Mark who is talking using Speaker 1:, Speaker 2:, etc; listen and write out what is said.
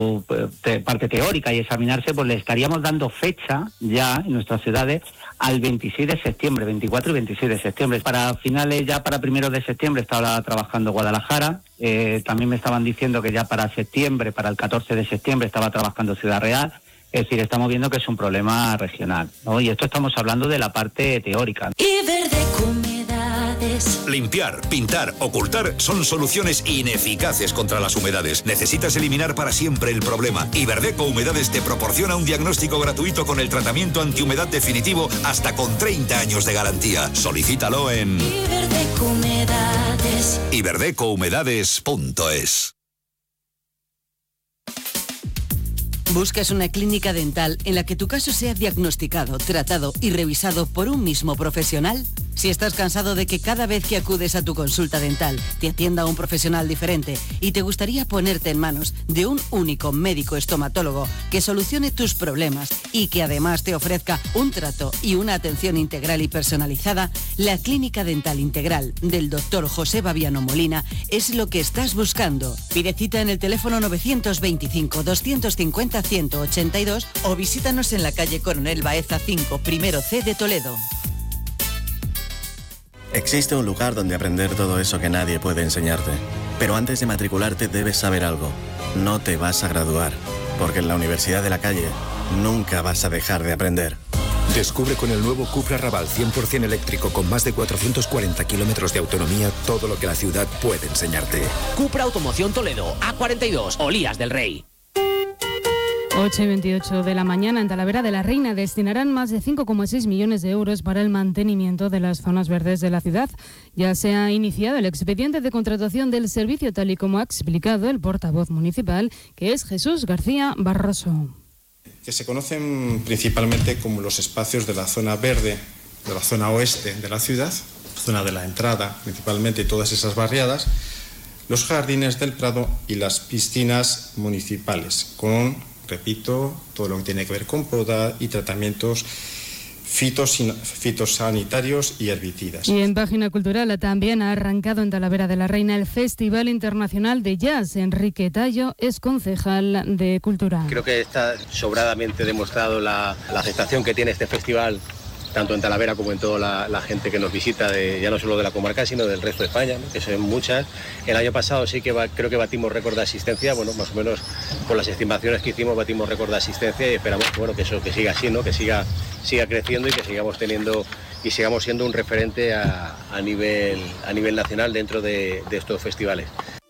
Speaker 1: parte teórica y examinarse, pues le estaríamos dando fecha ya en nuestras ciudades al 26 de septiembre, 24 y 26 de septiembre. Para finales, ya para primeros de septiembre estaba trabajando Guadalajara, también me estaban diciendo que ya para septiembre, para el 14 de septiembre estaba trabajando Ciudad Real. Es decir, estamos viendo que es un problema regional, ¿no? Y esto estamos hablando de la parte teórica.
Speaker 2: Limpiar, pintar, ocultar son soluciones ineficaces contra las humedades. Necesitas eliminar para siempre el problema. Iberdeco Humedades te proporciona un diagnóstico gratuito con el tratamiento antihumedad definitivo hasta con 30 años de garantía. Solicítalo en
Speaker 3: Iberdeco Humedades.
Speaker 2: iberdecouhumedades.es.
Speaker 4: ¿Buscas una clínica dental en la que tu caso sea diagnosticado, tratado y revisado por un mismo profesional? Si estás cansado de que cada vez que acudes a tu consulta dental te atienda un profesional diferente y te gustaría ponerte en manos de un único médico estomatólogo que solucione tus problemas y que además te ofrezca un trato y una atención integral y personalizada, la Clínica Dental Integral del Dr. José Baviano Molina es lo que estás buscando. Pide cita en el teléfono 925-250-182 o visítanos en la calle Coronel Baeza 5, primero C de Toledo.
Speaker 5: Existe un lugar donde aprender todo eso que nadie puede enseñarte. Pero antes de matricularte debes saber algo. No te vas a graduar, porque en la Universidad de la Calle nunca vas a dejar de aprender.
Speaker 6: Descubre con el nuevo Cupra Raval 100% eléctrico con más de 440 kilómetros de autonomía todo lo que la ciudad puede enseñarte.
Speaker 7: Cupra Automoción Toledo, A42, Olías del Rey.
Speaker 8: 8:28 de la mañana en Talavera de la Reina destinarán más de 5,6 millones de euros para el mantenimiento de las zonas verdes de la ciudad. Ya se ha iniciado el expediente de contratación del servicio, tal y como ha explicado el portavoz municipal, que es Jesús García Barroso.
Speaker 9: Que se conocen principalmente como los espacios de la zona verde, de la zona oeste de la ciudad, zona de la entrada principalmente, y todas esas barriadas, los jardines del Prado y las piscinas municipales, con, repito, todo lo que tiene que ver con poda y tratamientos fitosanitarios y herbicidas.
Speaker 8: Y en página cultural también ha arrancado en Talavera de la Reina el Festival Internacional de Jazz. Enrique Tallo es concejal de Cultura.
Speaker 10: Creo que está sobradamente demostrado la aceptación que tiene este festival, tanto en Talavera como en toda la gente que nos visita, ya no solo de la comarca, sino del resto de España, ¿no? Que son muchas. El año pasado sí que creo que batimos récord de asistencia, bueno, más o menos con las estimaciones que hicimos batimos récord de asistencia y esperamos que eso que siga así, ¿no? Que siga creciendo y que sigamos teniendo y sigamos siendo un referente a nivel nacional dentro de estos festivales.